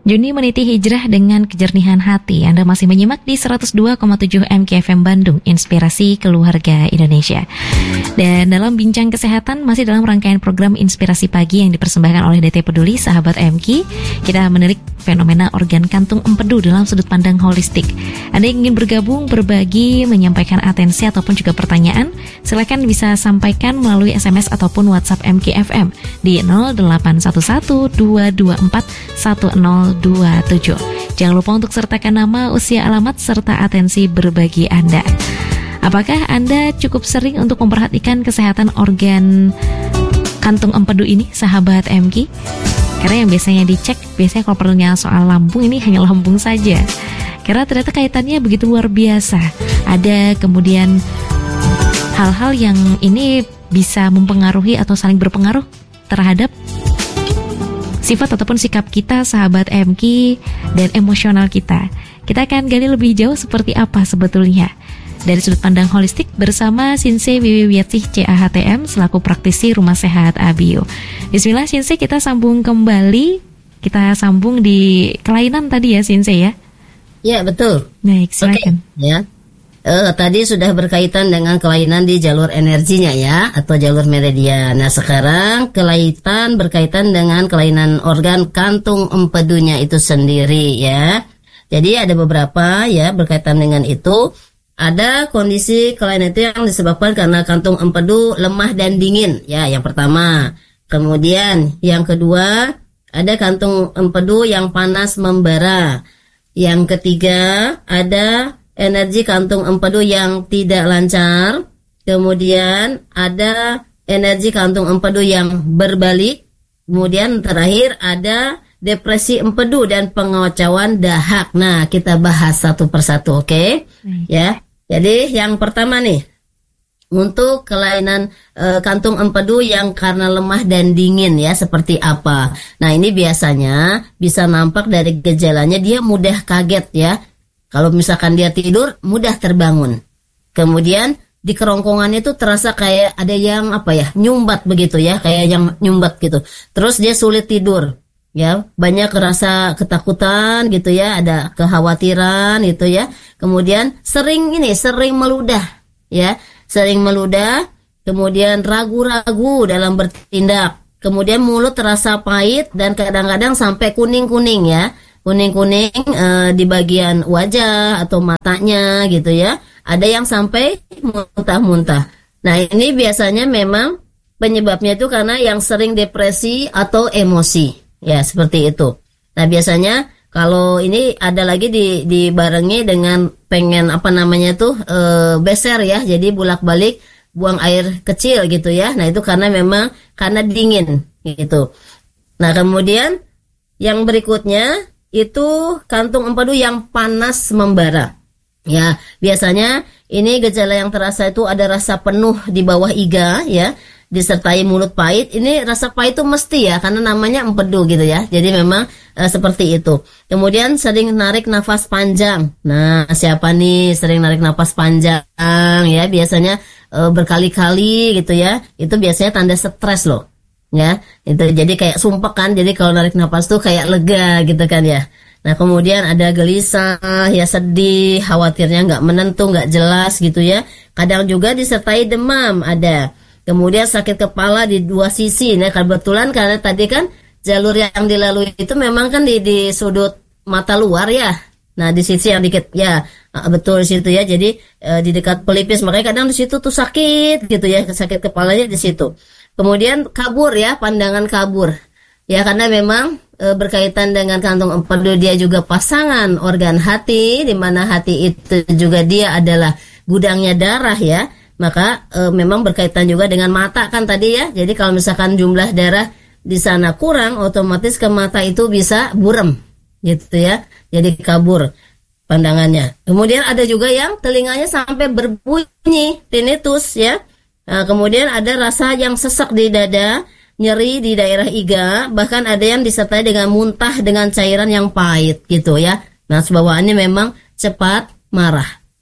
Juni meniti hijrah dengan kejernihan hati. Anda masih menyimak di 102,7 MKFM Bandung, Inspirasi Keluarga Indonesia. Dan dalam bincang kesehatan, masih dalam rangkaian program Inspirasi Pagi yang dipersembahkan oleh DT Peduli, sahabat MK, kita menilik fenomena organ kantung empedu dalam sudut pandang holistik. Anda yang ingin bergabung, berbagi, menyampaikan atensi ataupun juga pertanyaan, silakan bisa sampaikan melalui SMS ataupun WhatsApp MKFM di 0811-224-1027. Jangan lupa untuk sertakan nama, usia, alamat, serta atensi berbagi Anda. Apakah Anda cukup sering untuk memperhatikan kesehatan organ kantung empedu ini, sahabat MK? Karena yang biasanya dicek, biasanya kalau perlunya soal lambung, ini hanya lambung saja. Karena ternyata kaitannya begitu luar biasa. Ada kemudian hal-hal yang ini bisa mempengaruhi atau saling berpengaruh terhadap sifat ataupun sikap kita, sahabat MK, dan emosional kita. Kita akan gali lebih jauh seperti apa sebetulnya dari sudut pandang holistik bersama Shinsei Wiwiwiyatih CAHTM selaku praktisi Rumah Sehat ABIO. Bismillah Shinsei, kita sambung kembali. Kita sambung di kelainan tadi ya Shinsei ya? Ya betul. Baik, silakan. Ya. Tadi sudah berkaitan dengan kelainan di jalur energinya ya, atau jalur meridian. Nah sekarang berkaitan dengan kelainan organ kantung empedunya itu sendiri ya. Jadi ada beberapa ya berkaitan dengan itu. Ada kondisi kelainan itu yang disebabkan karena kantung empedu lemah dan dingin ya, yang pertama. Kemudian yang kedua ada kantung empedu yang panas membara. Yang ketiga ada energi kantung empedu yang tidak lancar. Kemudian ada energi kantung empedu yang berbalik. Kemudian terakhir ada depresi empedu dan pengocauan dahak. Nah, kita bahas satu persatu, oke? Ya. Jadi yang pertama nih, untuk kelainan kantung empedu yang karena lemah dan dingin ya, seperti apa? Nah, ini biasanya bisa nampak dari gejalanya, dia mudah kaget ya. Kalau misalkan dia tidur, mudah terbangun. Kemudian di kerongkongannya itu terasa kayak ada yang nyumbat begitu ya, kayak yang nyumbat gitu. Terus dia sulit tidur, ya, banyak rasa ketakutan gitu ya, ada kekhawatiran gitu ya. Kemudian sering meludah, ya, sering meludah. Kemudian ragu-ragu dalam bertindak. Kemudian mulut terasa pahit dan kadang-kadang sampai kuning-kuning ya. Kuning-kuning di bagian wajah atau matanya gitu ya. Ada yang sampai muntah-muntah. Nah ini biasanya memang penyebabnya itu karena yang sering depresi atau emosi. Ya seperti itu. Nah biasanya kalau ini ada lagi dibarengi dengan pengen beser ya. Jadi bolak-balik buang air kecil gitu ya. Nah itu karena dingin gitu. Nah kemudian yang berikutnya itu kantung empedu yang panas membara. Ya, biasanya ini gejala yang terasa itu ada rasa penuh di bawah iga ya, disertai mulut pahit. Ini rasa pahit itu mesti ya, karena namanya empedu gitu ya. Jadi memang seperti itu. Kemudian sering narik nafas panjang. Nah, siapa nih sering narik nafas panjang ya? Biasanya berkali-kali gitu ya. Itu biasanya tanda stres loh. Ya, itu jadi kayak sumpek kan, jadi kalau narik nafas tuh kayak lega gitu kan ya. Nah kemudian ada gelisah, ya sedih, khawatirnya nggak menentu, nggak jelas gitu ya. Kadang juga disertai demam ada. Kemudian sakit kepala di dua sisi. Nah kebetulan karena tadi kan jalur yang dilalui itu memang kan di sudut mata luar ya. Nah di sisi yang dikit ya, betul di situ ya. Jadi di dekat pelipis, makanya kadang di situ tuh sakit gitu ya, sakit kepalanya di situ. Kemudian kabur ya, pandangan kabur. Ya karena memang berkaitan dengan kantung empedu, dia juga pasangan organ hati, di mana hati itu juga dia adalah gudangnya darah ya. Maka memang berkaitan juga dengan mata kan tadi ya. Jadi kalau misalkan jumlah darah di sana kurang, otomatis ke mata itu bisa buram gitu ya. Jadi kabur pandangannya. Kemudian ada juga yang telinganya sampai berbunyi, tinnitus ya. Nah, kemudian ada rasa yang sesak di dada, nyeri di daerah iga, bahkan ada yang disertai dengan muntah dengan cairan yang pahit gitu ya. Nah, bawaannya memang cepat marah.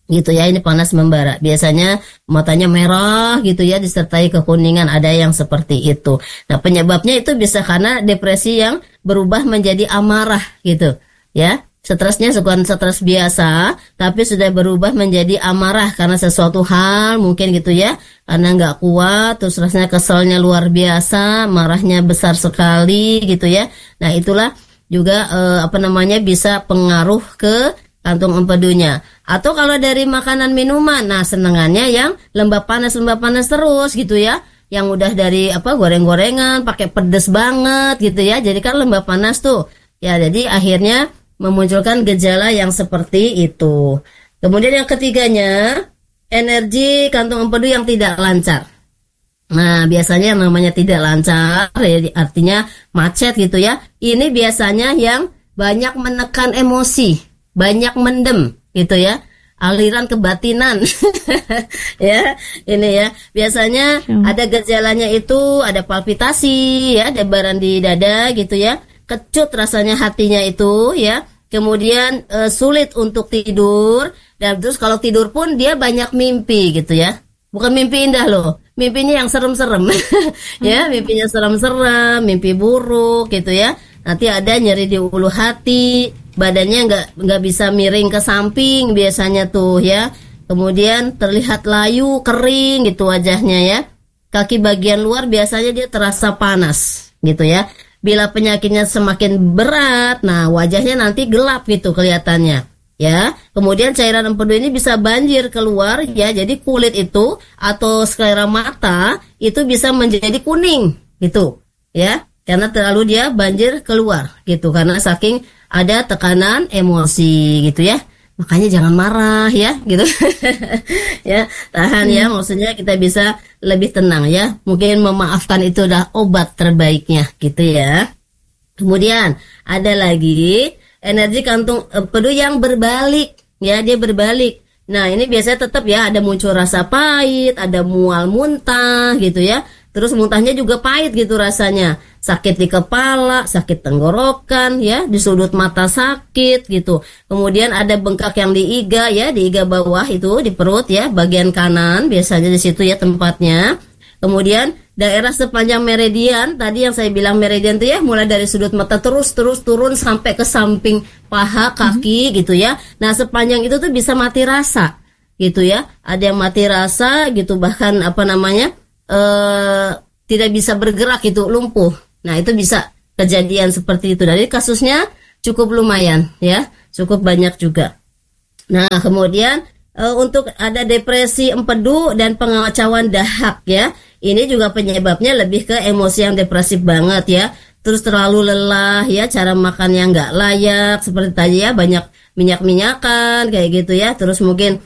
gitu ya, ini panas membara. Biasanya matanya merah gitu ya, disertai kekuningan, ada yang seperti itu. Nah, penyebabnya itu bisa karena depresi yang berubah menjadi amarah gitu ya. Stresnya bukan stres biasa, tapi sudah berubah menjadi amarah karena sesuatu hal mungkin gitu ya, karena nggak kuat, terus rasanya keselnya luar biasa, marahnya besar sekali gitu ya. Nah, itulah juga bisa pengaruh ke kantung empedunya. Atau kalau dari makanan minuman, nah senengannya yang lembab panas terus gitu ya, yang udah dari goreng-gorengan pakai pedes banget gitu ya, jadi kan lembab panas tuh ya, jadi akhirnya memunculkan gejala yang seperti itu. Kemudian yang ketiganya, energi kantung empedu yang tidak lancar. Nah, biasanya yang namanya tidak lancar ya artinya macet gitu ya. Ini biasanya yang banyak menekan emosi, banyak mendem gitu ya, aliran kebatinan. Ya, ini ya. Biasanya ada gejalanya itu ada palpitasi ya, debaran di dada gitu ya. Kecut rasanya hatinya itu ya. Kemudian sulit untuk tidur, dan terus kalau tidur pun dia banyak mimpi gitu ya. Bukan mimpi indah loh, mimpinya yang serem-serem. Ya, mimpinya serem-serem, mimpi buruk gitu ya. Nanti ada nyeri di ulu hati, badannya nggak bisa miring ke samping biasanya tuh ya. Kemudian terlihat layu, kering gitu wajahnya ya. Kaki bagian luar biasanya dia terasa panas gitu ya. Bila penyakitnya semakin berat, nah wajahnya nanti gelap gitu kelihatannya. Ya, kemudian cairan empedu ini bisa banjir keluar ya, jadi kulit itu atau sklera mata itu bisa menjadi kuning gitu ya, karena terlalu dia banjir keluar gitu, karena saking ada tekanan emosi gitu ya. Makanya jangan marah ya gitu. Ya, tahan ya, maksudnya kita bisa lebih tenang ya. Mungkin memaafkan itu udah obat terbaiknya gitu ya. Kemudian ada lagi energi kantung empedu yang berbalik ya, dia berbalik. Nah, ini biasanya tetap ya ada muncul rasa pahit, ada mual muntah gitu ya. Terus muntahnya juga pahit gitu rasanya. Sakit di kepala, sakit tenggorokan ya, di sudut mata sakit gitu. Kemudian ada bengkak yang di iga ya, di iga bawah itu di perut ya, bagian kanan biasanya di situ ya tempatnya. Kemudian daerah sepanjang meridian, tadi yang saya bilang meridian itu ya, mulai dari sudut mata terus turun sampai ke samping paha, kaki gitu ya. Nah, sepanjang itu tuh bisa mati rasa gitu ya. Ada yang mati rasa gitu, bahkan tidak bisa bergerak itu, lumpuh. Nah, itu bisa kejadian seperti itu. Jadi kasusnya cukup lumayan ya, cukup banyak juga. Nah, kemudian untuk ada depresi empedu dan pengacauan dahak ya. Ini juga penyebabnya lebih ke emosi yang depresif banget ya. Terus terlalu lelah ya, cara makan yang nggak layak seperti tadi ya, banyak minyak-minyakan kayak gitu ya. Terus mungkin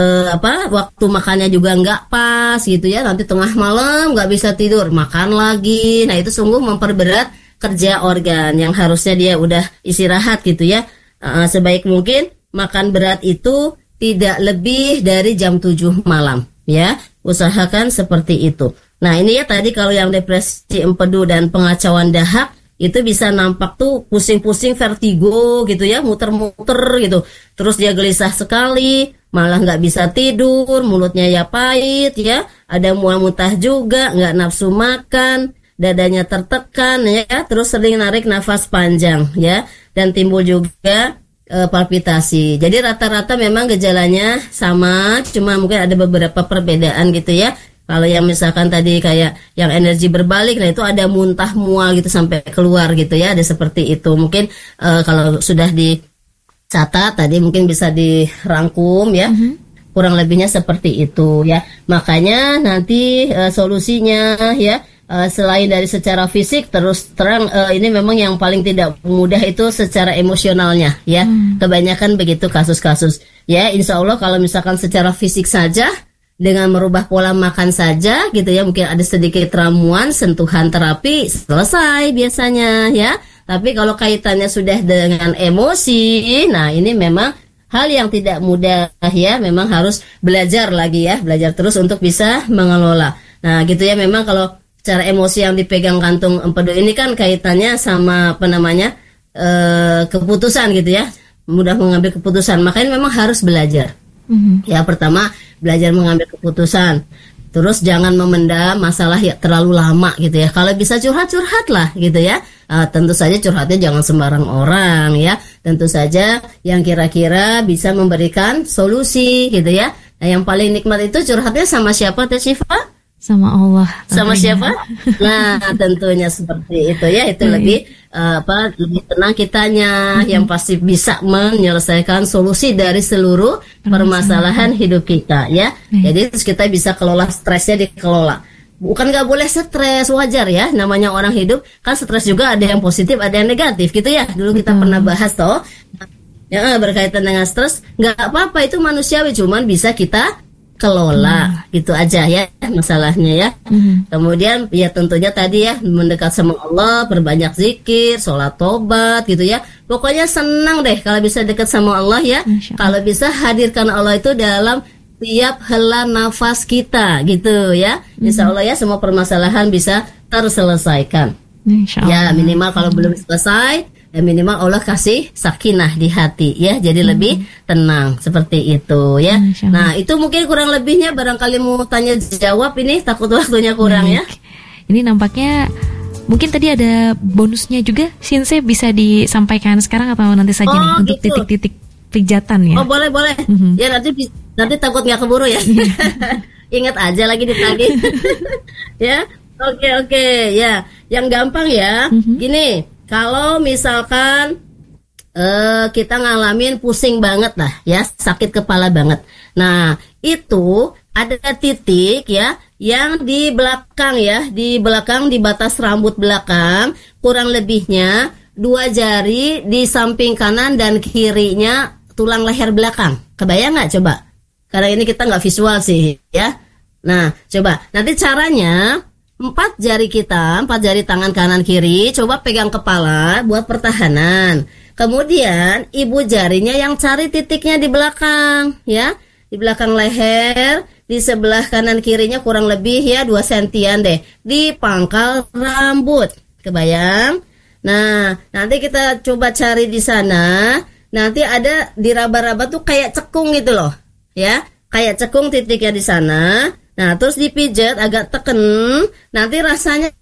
waktu makannya juga nggak pas gitu ya, nanti tengah malam nggak bisa tidur, makan lagi. Nah, itu sungguh memperberat kerja organ yang harusnya dia udah istirahat gitu ya. Sebaik mungkin makan berat itu tidak lebih dari jam 7 malam ya, usahakan seperti itu. Nah, ini ya tadi kalau yang depresi empedu dan pengacauan dahak itu bisa nampak tuh pusing-pusing, vertigo gitu ya, muter-muter gitu. Terus dia gelisah sekali, malah nggak bisa tidur, mulutnya ya pahit ya, ada mual muntah juga, nggak nafsu makan, dadanya tertekan ya, terus sering narik nafas panjang ya, dan timbul juga palpitasi. Jadi rata-rata memang gejalanya sama, cuma mungkin ada beberapa perbedaan gitu ya. Kalau yang misalkan tadi kayak yang energi berbalik, nah itu ada muntah mual gitu sampai keluar gitu ya, ada seperti itu. Mungkin kalau sudah dicatat tadi mungkin bisa dirangkum ya. Kurang lebihnya seperti itu ya. Makanya nanti solusinya ya, selain dari secara fisik, terus terang ini memang yang paling tidak mudah itu secara emosionalnya ya. Kebanyakan begitu kasus-kasus ya. Insya Allah kalau misalkan secara fisik saja, dengan merubah pola makan saja gitu ya, mungkin ada sedikit ramuan, sentuhan terapi, selesai biasanya ya. Tapi kalau kaitannya sudah dengan emosi, nah ini memang hal yang tidak mudah ya, memang harus belajar lagi ya, belajar terus untuk bisa mengelola. Nah gitu ya, memang kalau cara emosi yang dipegang kantung empedu ini kan kaitannya sama keputusan gitu ya, mudah mengambil keputusan, makanya memang harus belajar Ya, pertama belajar mengambil keputusan. Terus jangan memendam masalah ya terlalu lama gitu ya. Kalau bisa curhat lah gitu ya. Tentu saja curhatnya jangan sembarang orang ya. Tentu saja yang kira-kira bisa memberikan solusi gitu ya. Nah, yang paling nikmat itu curhatnya sama siapa Teh Syifa? Sama Allah. Sama siapa? Nah, tentunya seperti itu ya. Itu lebih lebih tenang kitanya, yang pasti bisa menyelesaikan solusi dari seluruh permasalahan hidup kita ya. Jadi kita bisa kelola stresnya, dikelola. Bukan nggak boleh stres, wajar ya. Namanya orang hidup kan stres juga, ada yang positif, ada yang negatif gitu ya. Dulu kita pernah bahas toh. Ya, berkaitan dengan stres, nggak apa-apa, itu manusiawi, cuman bisa kita kelola, gitu aja ya masalahnya ya. Kemudian ya tentunya tadi ya mendekat sama Allah, perbanyak zikir, sholat tobat gitu ya. Pokoknya senang deh kalau bisa dekat sama Allah ya. Kalau bisa hadirkan Allah itu dalam tiap hela nafas kita gitu ya. Insya Allah ya semua permasalahan bisa terselesaikan. Ya minimal kalau belum selesai, ya minimal Allah kasih sakinah di hati ya, jadi lebih tenang seperti itu ya. Nah itu mungkin kurang lebihnya, barangkali mau tanya jawab ini, takut waktunya kurang ya. Ini nampaknya mungkin tadi ada bonusnya juga, Sinse bisa disampaikan sekarang atau nanti saja nih untuk gitu. Titik-titik pijatan ya. Oh boleh ya, nanti takut nggak keburu ya. Ingat aja lagi ditagih. Ya oke ya, yang gampang ya. Gini, kalau misalkan kita ngalamin pusing banget lah ya, sakit kepala banget. Nah, itu ada titik ya yang di belakang ya, di batas rambut belakang, kurang lebihnya 2 jari di samping kanan dan kirinya tulang leher belakang. Kebayang nggak coba? Karena ini kita nggak visual sih ya. Nah, coba nanti caranya 4 jari kita, 4 jari tangan kanan kiri, coba pegang kepala buat pertahanan. Kemudian ibu jarinya yang cari titiknya di belakang ya, di belakang leher, di sebelah kanan kirinya kurang lebih ya 2 sentian deh, di pangkal rambut. Kebayang? Nah, nanti kita coba cari di sana. Nanti ada di raba-raba tuh kayak cekung gitu loh ya, kayak cekung titiknya di sana. Nah, terus dipijat agak teken, nanti rasanya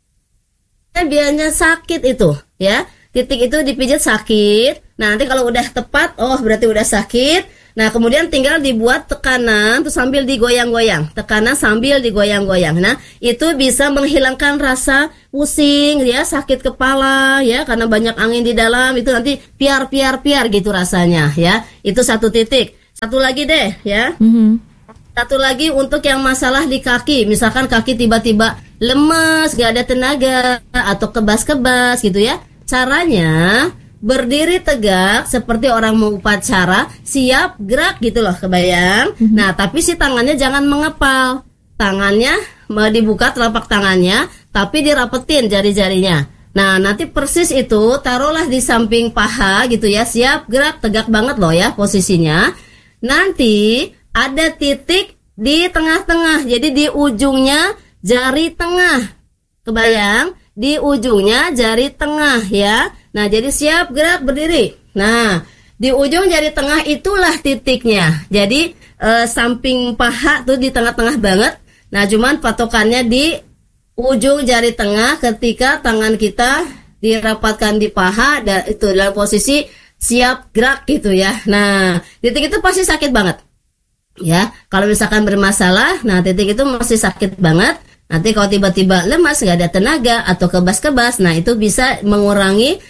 biasanya sakit itu, ya. Titik itu dipijat sakit. Nah, nanti kalau udah tepat, oh berarti udah sakit. Nah, kemudian tinggal dibuat tekanan, terus sambil digoyang-goyang. Tekanan sambil digoyang-goyang. Nah, itu bisa menghilangkan rasa pusing, ya, sakit kepala, ya, karena banyak angin di dalam. Itu nanti piar gitu rasanya, ya. Itu satu titik. Satu lagi deh, ya. Satu lagi untuk yang masalah di kaki, misalkan kaki tiba-tiba lemes, gak ada tenaga, atau kebas-kebas gitu ya. Caranya berdiri tegak seperti orang mau upacara, siap gerak gitu loh, kebayang. Nah, tapi si tangannya jangan mengepal. Tangannya mau dibuka telapak tangannya, tapi dirapetin jari-jarinya. Nah, nanti persis itu taruhlah di samping paha gitu ya, siap gerak, tegak banget loh ya posisinya. Nanti ada titik di tengah-tengah, jadi di ujungnya jari tengah, kebayang? Di ujungnya jari tengah ya. Nah, jadi siap gerak berdiri. Nah, di ujung jari tengah itulah titiknya. Jadi samping paha tuh di tengah-tengah banget. Nah, cuman patokannya di ujung jari tengah ketika tangan kita dirapatkan di paha dan itu dalam posisi siap gerak gitu ya. Nah, titik itu pasti sakit banget. Ya, kalau misalkan bermasalah, nah titik itu masih sakit banget. Nanti kalau tiba-tiba lemas, nggak ada tenaga atau kebas-kebas, nah itu bisa mengurangi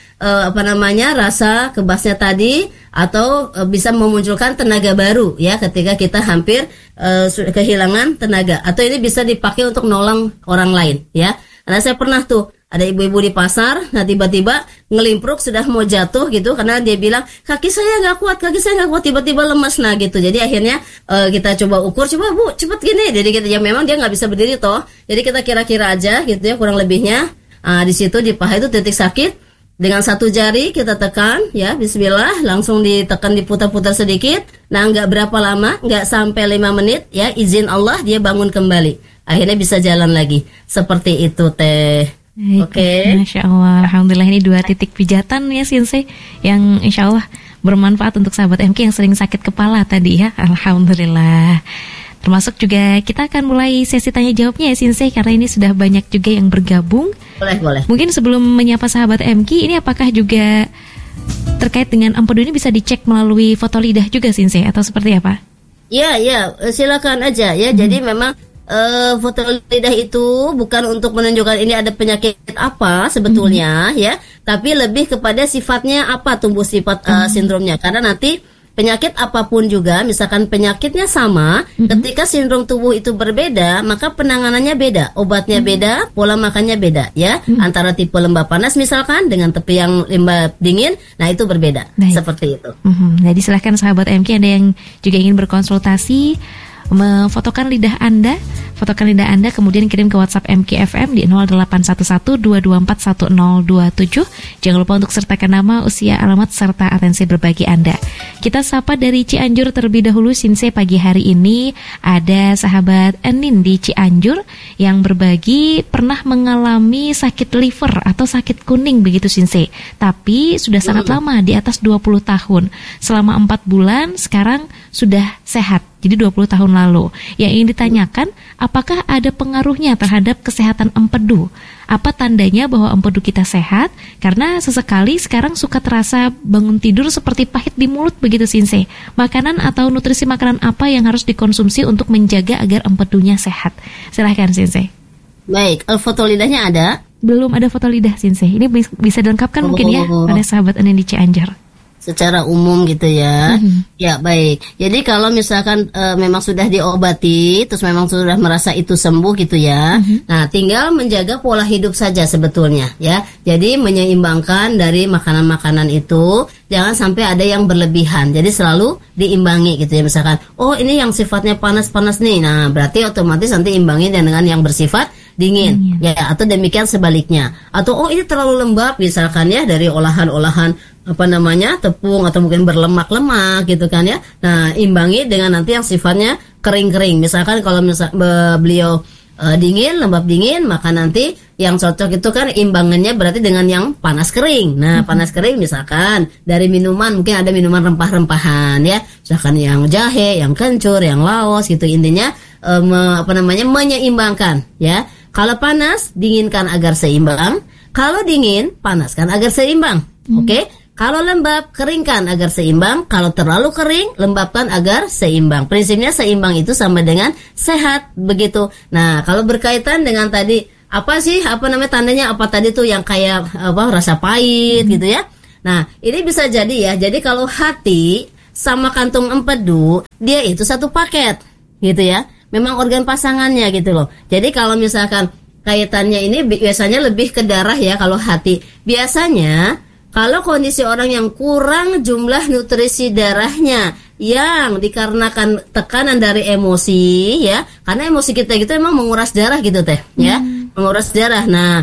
rasa kebasnya tadi atau bisa memunculkan tenaga baru ya ketika kita hampir kehilangan tenaga. Atau ini bisa dipakai untuk nolong orang lain ya. Karena saya pernah tuh ada ibu-ibu di pasar, nah tiba-tiba ngelimpruk sudah mau jatuh gitu karena dia bilang kaki saya nggak kuat, tiba-tiba lemas, nah gitu. Jadi akhirnya kita coba ukur, coba bu cepet gini, jadi kita ya memang dia nggak bisa berdiri toh, jadi kita kira-kira aja gitu ya kurang lebihnya. Di situ di paha itu titik sakit, dengan satu jari kita tekan ya, bismillah, langsung ditekan diputar-putar sedikit. Nah nggak berapa lama, nggak sampai 5 menit ya, izin Allah dia bangun kembali, akhirnya bisa jalan lagi. Seperti itu teh. Oke. Masya Allah, alhamdulillah ini 2 titik pijatan ya Sinse yang insya Allah bermanfaat untuk sahabat MK yang sering sakit kepala tadi ya. Alhamdulillah. Termasuk juga kita akan mulai sesi tanya jawabnya ya Sinsei, karena ini sudah banyak juga yang bergabung. Boleh. Mungkin sebelum menyapa sahabat MK, ini apakah juga terkait dengan empedu ini bisa dicek melalui foto lidah juga Sinsei atau seperti apa? Ya, silakan aja ya. Jadi memang foto lidah itu bukan untuk menunjukkan ini ada penyakit apa sebetulnya ya, tapi lebih kepada sifatnya apa, tumbuh sifat sindromnya. Karena nanti penyakit apapun juga, misalkan penyakitnya sama, ketika sindrom tubuh itu berbeda, maka penanganannya beda, obatnya beda, pola makannya beda ya. Antara tipe lembab panas misalkan dengan tipe yang lembab dingin, nah itu berbeda. Baik. Seperti itu. Jadi silahkan sahabat MK, ada yang juga ingin berkonsultasi, memfotokan lidah Anda, kemudian kirim ke WhatsApp MK FM di 0811-224-1027. Jangan lupa untuk sertakan nama, usia, alamat, serta atensi berbagi Anda. Kita sapa dari Cianjur terlebih dahulu Sinsei. Pagi hari ini ada sahabat Enin di Cianjur yang berbagi pernah mengalami sakit liver atau sakit kuning begitu Sinsei, tapi sudah sangat lama, di atas 20 tahun. Selama 4 bulan sekarang sudah sehat. Jadi 20 tahun lalu. Yang ingin ditanyakan, apakah ada pengaruhnya terhadap kesehatan empedu? Apa tandanya bahwa empedu kita sehat? Karena sesekali sekarang suka terasa bangun tidur seperti pahit di mulut begitu Sinsei. Makanan atau nutrisi makanan apa yang harus dikonsumsi untuk menjaga agar empedunya sehat? Silahkan Sinsei. Baik, foto lidahnya ada? Belum ada foto lidah Sinsei. Ini bisa dilengkapkan mungkin ya pada sahabat Anda di Cianjur. Secara umum gitu ya. Ya baik. Jadi kalau misalkan memang sudah diobati, terus memang sudah merasa itu sembuh gitu ya. Nah, tinggal menjaga pola hidup saja sebetulnya ya. Jadi menyeimbangkan dari makanan-makanan itu, jangan sampai ada yang berlebihan. Jadi selalu diimbangi gitu ya. Misalkan, oh ini yang sifatnya panas-panas nih. Nah, berarti otomatis nanti imbangi dengan yang bersifat dingin. Ya, atau demikian sebaliknya. Atau oh ini terlalu lembab misalkan ya, dari olahan-olahan tepung atau mungkin berlemak-lemak gitu kan ya. Nah, imbangi dengan nanti yang sifatnya kering-kering. Misalkan kalau beliau dingin, lembab dingin, maka nanti yang cocok itu kan imbangannya berarti dengan yang panas kering. Nah, panas kering misalkan dari minuman, mungkin ada minuman rempah-rempahan ya. Misalkan yang jahe, yang kencur, yang laos gitu, intinya menyeimbangkan ya. Kalau panas, dinginkan agar seimbang. Kalau dingin, panaskan agar seimbang. Oke? Kalau lembab, keringkan agar seimbang. Kalau terlalu kering, lembabkan agar seimbang. Prinsipnya seimbang itu sama dengan sehat, begitu. Nah, kalau berkaitan dengan tadi, tandanya apa tadi tuh yang kayak rasa pahit gitu ya. Nah, ini bisa jadi ya. Jadi kalau hati sama kantung empedu, dia itu satu paket gitu ya. Memang organ pasangannya gitu loh. Jadi kalau misalkan kaitannya ini biasanya lebih ke darah ya kalau hati. Biasanya kalau kondisi orang yang kurang jumlah nutrisi darahnya yang dikarenakan tekanan dari emosi ya, karena emosi kita gitu emang menguras darah gitu teh ya, menguras darah. Nah,